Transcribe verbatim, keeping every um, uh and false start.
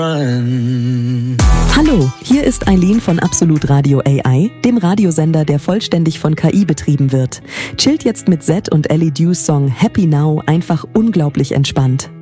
Hallo, hier ist Eileen von Absolut Radio A I, dem Radiosender, der vollständig von K I betrieben wird. Chillt jetzt mit Zed und Ellie Dews Song Happy Now einfach unglaublich entspannt.